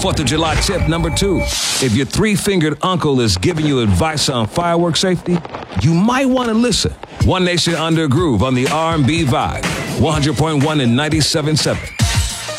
4th of July tip number 2. If your three-fingered uncle is giving you advice on fireworks safety, you might want to listen. One Nation Under Groove on the R&B Vibe. 100.1 and 97.7.